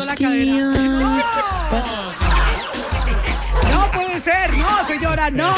la cadera. No puede ser, no, señora, no.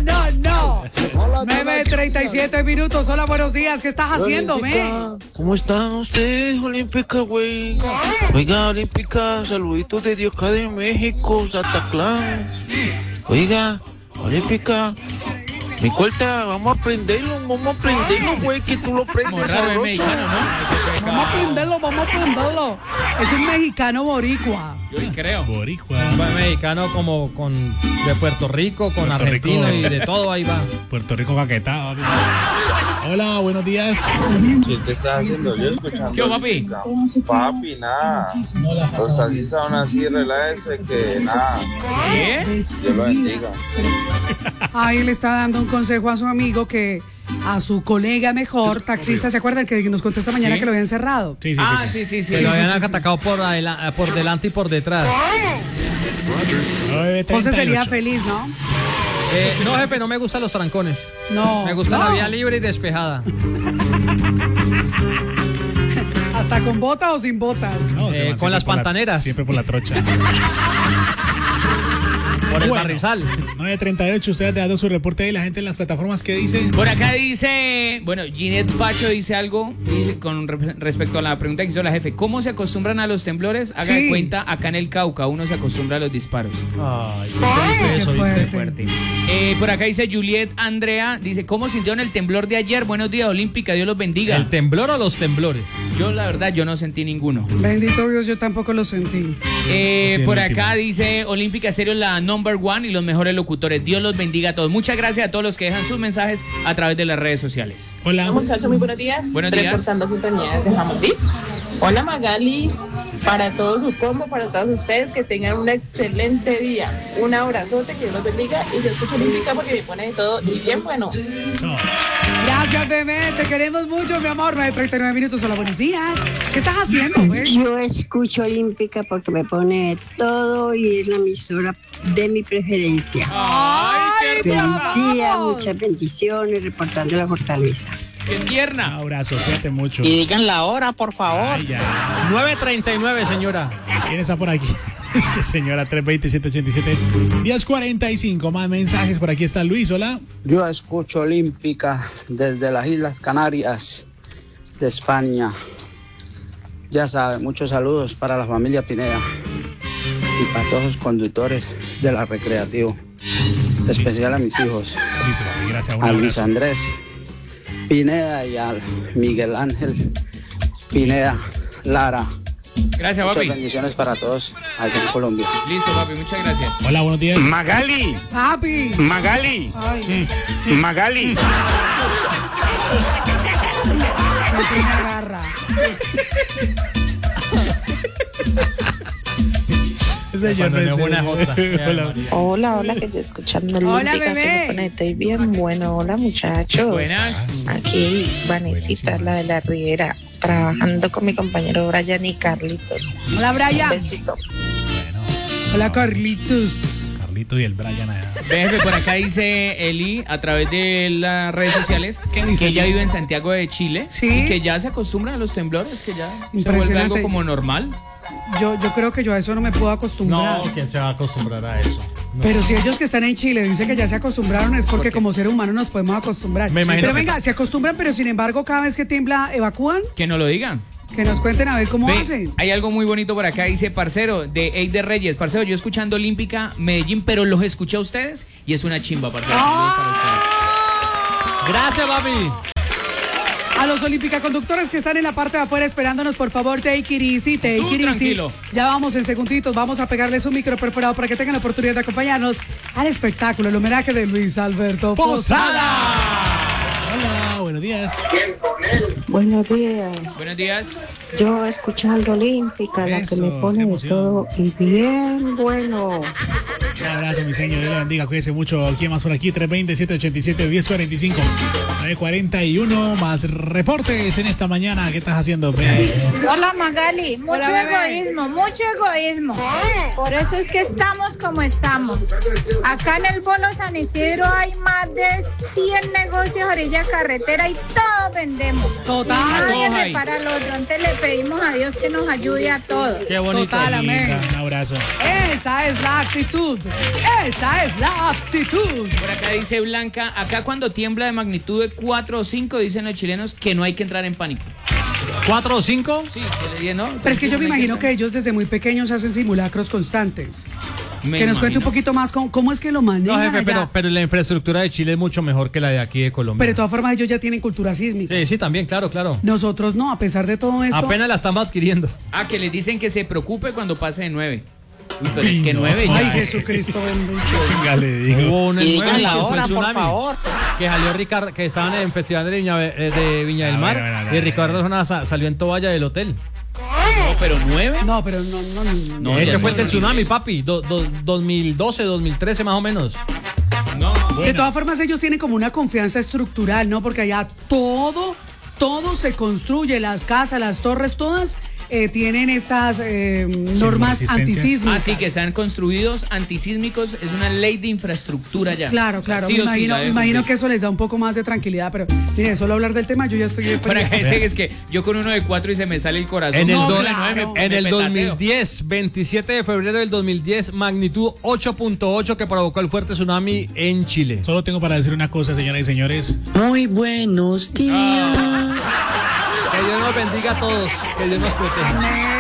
9:37 minutos. Hola, buenos días. ¿Qué estás haciendo, ¿Cómo están ustedes, Olímpica, güey? Oiga, Olímpica, saluditos de Dios acá de México, Santa Claus. Oiga, Olímpica, mi cuenta, vamos a prenderlo, güey, que tú lo prendes sabroso. Mexicano, ¿no? Vamos a prenderlo. Es un mexicano boricua. Yo creo. Boricua. Un mexicano como de Puerto Rico, con argentino y de todo ahí va. Puerto Rico caquetado. Hola, buenos días. ¿Qué te estás haciendo? Yo escuchando. ¿Qué, papi? Papi, nada. Los taxistas son así, relájese que nada. ¿Qué? Dios lo bendiga. Ahí le está dando un consejo a su amigo a su colega mejor, taxista, ¿se acuerdan que nos contó esta mañana que lo habían cerrado? Sí. Que lo habían atacado por delante y por detrás. José sería feliz, ¿no? No, jefe, no me gustan los trancones. No. Me gusta la vía libre y despejada. ¿Hasta con botas o sin botas? No, con las pantaneras. Siempre por la trocha. Por el barrizal. 9:38, ustedes dando su reporte ahí, la gente en las plataformas, ¿qué dice? Por acá dice, Ginette Pacho dice algo con respecto a la pregunta que hizo la jefe. ¿Cómo se acostumbran a los temblores? Haga de cuenta, acá en el Cauca uno se acostumbra a los disparos. Ay, qué eso, fuerte. Por acá dice Juliet Andrea, dice, ¿cómo sintieron el temblor de ayer? Buenos días, Olímpica, Dios los bendiga. ¿El temblor o los temblores? Yo, la verdad, yo no sentí ninguno. Bendito Dios, yo tampoco lo sentí. Por acá dice Olímpica Estéreo, la number one y los mejores locutores. Dios los bendiga a todos. Muchas gracias a todos los que dejan sus mensajes a través de las redes sociales. Hola. Muchachos, muy buenos días. Buenos días. Reportando sintonía desde Jamundí. Hola Magali, para todo su combo, para todos ustedes, que tengan un excelente día. Un abrazote, que Dios los bendiga. Y yo escucho Olímpica porque me pone de todo y bien bueno. Gracias, bebé. Te queremos mucho, mi amor. 9:39 minutos. Hola, buenos días. ¿Qué estás haciendo, güey? Yo escucho Olímpica porque me pone de todo y es la emisora de mi preferencia. ¡Ay, qué hermosa! Feliz día, muchas bendiciones, reportando la fortaleza. ¡Qué tierna! Un abrazo, cuídate mucho. Y digan la hora, por favor. Ay, ya. 9:39, señora. ¿Quién está por aquí? Es que señora, 320-787. 10:45, más mensajes. Por aquí está Luis, hola. Yo escucho Olímpica desde las Islas Canarias de España. Ya saben, muchos saludos para la familia Pineda y para todos los conductores de la Recreativo. Especial a mis hijos, Gracias, a Luis Andrés Pineda y a Miguel Ángel Pineda Lara. Gracias, Muchas papi. bendiciones para todos aquí en Colombia. Listo, papi, muchas gracias. Hola, buenos días. Magali, Papi. Magali, Ay, Magali. siempre me agarra. Señor, Cuando me buena jota. Hola, que yo escuchando Hola, Olímpica, bebé. que me pone de bien bueno. Hola muchachos. Buenas. Aquí Vanesita, la de la Riera, trabajando con mi compañero Brian y Carlitos. Hola, Brian. Besito. Bueno, Hola, Carlitos. Carlito y el Brian allá. Jefe, por acá dice Eli a través de las redes sociales ¿Qué dice que ella Eli? vive en Santiago de Chile Sí. y que ya se acostumbra a los temblores, que ya se vuelve Impresionante. algo como normal. Yo creo que yo a eso no me puedo acostumbrar. No, ¿quién se va a acostumbrar a eso? No. Pero si ellos que están en Chile dicen que ya se acostumbraron es porque como seres humanos nos podemos acostumbrar. Me imagino Pero que- venga, se acostumbran, pero sin embargo cada vez que tiembla evacúan. Que no lo digan. Que nos cuenten a ver cómo Ve, hacen. hay algo muy bonito por acá, dice parcero, de Eider Reyes. Parcero, yo escuchando Olímpica Medellín, pero los escuché a ustedes y es una chimba, parcero. Saludos para ustedes. Gracias, papi. A los Olímpica conductores que están en la parte de afuera esperándonos, por favor, take it easy, take Tú it easy. tranquilo. Ya vamos en segunditos, vamos a pegarles un micro perforado para que tengan la oportunidad de acompañarnos al espectáculo, el homenaje de Luis Alberto Posada. Hola, buenos días. Buenos días. Buenos días. Yo escuchando Olímpica, la que Eso, me pone qué de emoción. todo y bien bueno. Un abrazo, mi señor. Dios le bendiga. Cuídese mucho. ¿Quién más por aquí? 320-787-1045. 941. Más reportes en esta mañana. ¿Qué estás haciendo, Pe? Hola, Magali. Mucho Hola, bebé. egoísmo, mucho egoísmo. Por eso es que estamos como estamos. Acá en el Bolo San Isidro hay más de 100 negocios a orilla de carretera y todos vendemos. Total. Y nadie Todos hay. repara al otro. Antes le pedimos a Dios que nos ayude a todos. Qué bonito. Total, amén. Un abrazo. Esa es la actitud. Esa es la aptitud. Por acá dice Blanca, acá cuando tiembla de magnitud de 4 o 5, dicen los chilenos que no hay que entrar en pánico. ¿4 o 5? Sí, que le dije, ¿no? Pero es que yo me No hay imagino que entrar. ellos desde muy pequeños hacen simulacros constantes. Me Que nos cuente un imagino. poquito más cómo es que lo manejan No, jefe, allá. pero la infraestructura de Chile es mucho mejor que la de aquí de Colombia. Pero de todas formas ellos ya tienen cultura sísmica. Sí, sí, también, claro, claro. Nosotros no, a pesar de todo esto. Apenas la estamos adquiriendo. Ah, que les dicen que se preocupe cuando pase de 9. Uy, pero es que 9 ya. Ay, Jesucristo bendito. Venga, le digo. Hubo un Y digan la que fue el hora, por tsunami. favor. Que salió Ricardo, que estaban en el festival de Viña del Ah, Mar. bueno, y Ricardo Arjona salió en toalla del hotel. No, pero 9. No, pero no. No, Ese ya fue el sé. del tsunami, papi. 2012, 2013 más o menos. De todas formas ellos tienen como una confianza estructural, ¿no? Porque allá todo se construye, las casas, las torres, todas tienen estas normas resistencia. antisísmicas. Así que sean construidos antisísmicos, es una ley de infraestructura ya. Claro, O sea, claro. sí Me o sí imagino, la me deben imagino cumplir. que eso les da un poco más de tranquilidad, pero mire, solo hablar del tema, yo ya estoy... Para que ese es que yo con uno de 4 y se me sale el corazón. En el, No, do- claro. en el petateo. 2010, 27 de febrero del 2010, magnitud 8.8 que provocó el fuerte tsunami en Chile. Solo tengo para decir una cosa, señoras y señores. Muy buenos días. Que Dios nos bendiga a todos, que Dios nos proteja.